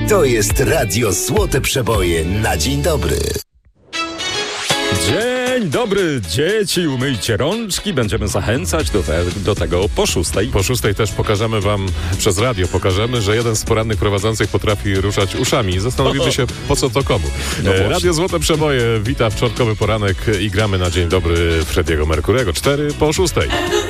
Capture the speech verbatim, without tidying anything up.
To jest Radio Złote Przeboje na dzień dobry. Dzień dobry, dzieci, umyjcie rączki. Będziemy zachęcać do, te, do tego po szóstej. Po szóstej też pokażemy wam, przez radio pokażemy, że jeden z porannych prowadzących potrafi ruszać uszami. Zastanowimy się, po co to komu. No e, Radio Złote Przeboje wita wtorkowy poranek i gramy na dzień dobry Frediego Merkurego. Cztery po szóstej.